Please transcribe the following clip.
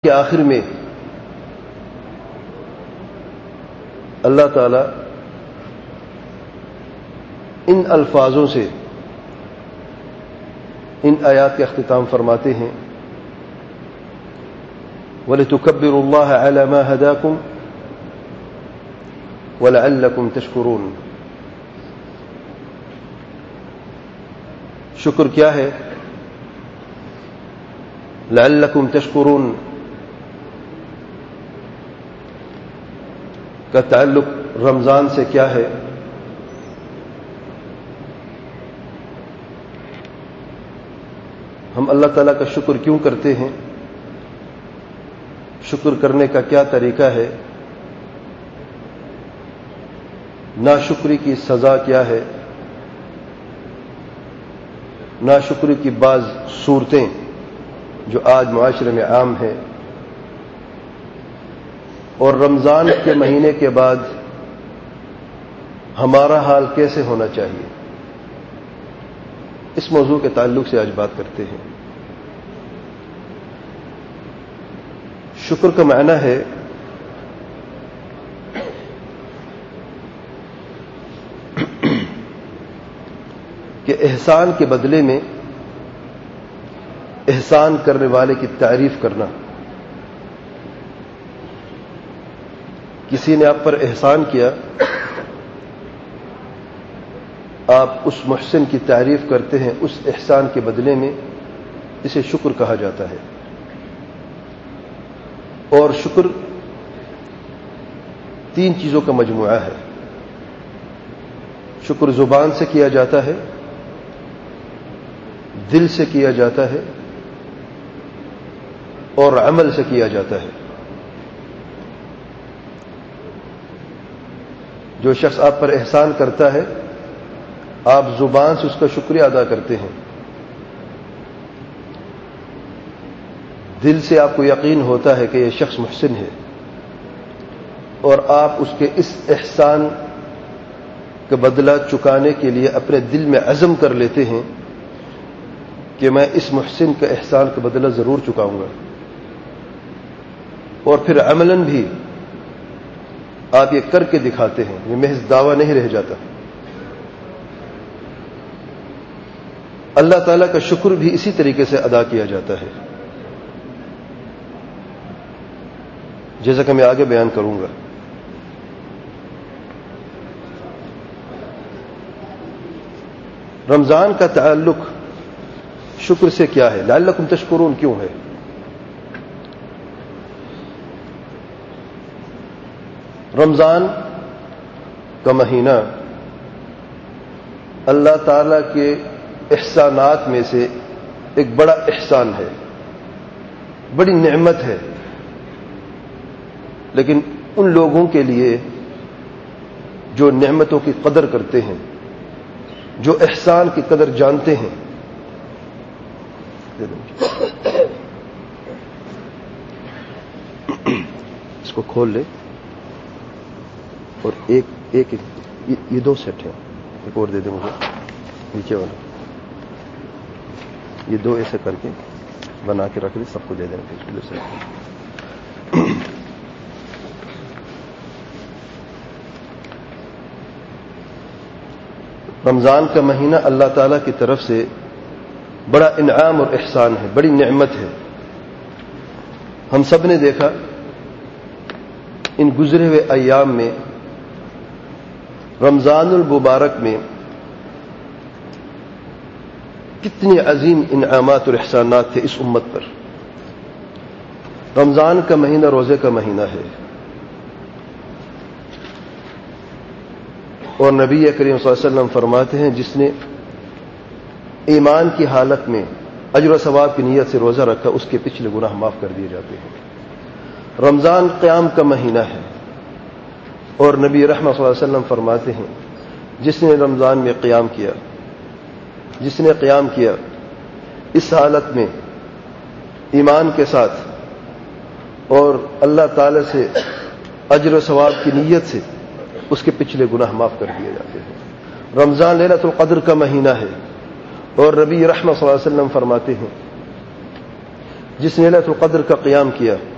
کے آخر میں اللہ تعالی ان الفاظوں سے ان آیات کا اختتام فرماتے ہیں وَلِتُكَبِّرُوا اللَّهَ عَلَى مَا هَدَاكُمْ وَلَعَلَّكُمْ تَشْكُرُونَ۔ شکر کیا ہے؟ لعلکم تشکرون کا تعلق رمضان سے کیا ہے؟ ہم اللہ تعالیٰ کا شکر کیوں کرتے ہیں؟ شکر کرنے کا کیا طریقہ ہے؟ ناشکری کی سزا کیا ہے؟ ناشکری کی بعض صورتیں جو آج معاشرے میں عام ہیں، اور رمضان کے مہینے کے بعد ہمارا حال کیسے ہونا چاہیے، اس موضوع کے تعلق سے آج بات کرتے ہیں۔ شکر کا معنی ہے کہ احسان کے بدلے میں احسان کرنے والے کی تعریف کرنا۔ کسی نے آپ پر احسان کیا، آپ اس محسن کی تعریف کرتے ہیں، اس احسان کے بدلے میں، اسے شکر کہا جاتا ہے۔ اور شکر تین چیزوں کا مجموعہ ہے۔ شکر زبان سے کیا جاتا ہے، دل سے کیا جاتا ہے، اور عمل سے کیا جاتا ہے۔ جو شخص آپ پر احسان کرتا ہے، آپ زبان سے اس کا شکریہ ادا کرتے ہیں، دل سے آپ کو یقین ہوتا ہے کہ یہ شخص محسن ہے، اور آپ اس کے اس احسان کا بدلہ چکانے کے لیے اپنے دل میں عزم کر لیتے ہیں کہ میں اس محسن کا احسان کا بدلہ ضرور چکاؤں گا۔ اور پھر عملاً بھی آپ یہ کر کے دکھاتے ہیں، یہ محض دعویٰ نہیں رہ جاتا۔ اللہ تعالیٰ کا شکر بھی اسی طریقے سے ادا کیا جاتا ہے، جیسا کہ میں آگے بیان کروں گا۔ رمضان کا تعلق شکر سے کیا ہے؟ لعلکم تشکرون کیوں ہے؟ رمضان کا مہینہ اللہ تعالی کے احسانات میں سے ایک بڑا احسان ہے، بڑی نعمت ہے، لیکن ان لوگوں کے لیے جو نعمتوں کی قدر کرتے ہیں، جو احسان کی قدر جانتے ہیں۔ اس کو کھول لے، اور ایک یہ دو سیٹ ہیں، ایک اور دے دیں مجھے، نیچے والا، یہ دو ایسے کر کے بنا کے رکھ دیں، سب کو دے دینا پھر سے۔ رمضان کا مہینہ اللہ تعالی کی طرف سے بڑا انعام اور احسان ہے، بڑی نعمت ہے۔ ہم سب نے دیکھا ان گزرے ہوئے ایام میں، رمضان المبارک میں کتنی عظیم انعامات اور احسانات تھے اس امت پر۔ رمضان کا مہینہ روزے کا مہینہ ہے، اور نبی کریم صلی اللہ علیہ وسلم فرماتے ہیں جس نے ایمان کی حالت میں اجر و ثواب کی نیت سے روزہ رکھا، اس کے پچھلے گناہ معاف کر دیے جاتے ہیں۔ رمضان قیام کا مہینہ ہے، اور نبی رحمت صلی اللہ علیہ وسلم فرماتے ہیں جس نے رمضان میں قیام کیا، جس نے قیام کیا اس حالت میں ایمان کے ساتھ اور اللہ تعالی سے اجر و ثواب کی نیت سے، اس کے پچھلے گناہ معاف کر دیے جاتے ہیں۔ رمضان لیلۃ القدر کا مہینہ ہے، اور نبی رحمت صلی اللہ علیہ وسلم فرماتے ہیں جس نے لیلۃ القدر کا قیام کیا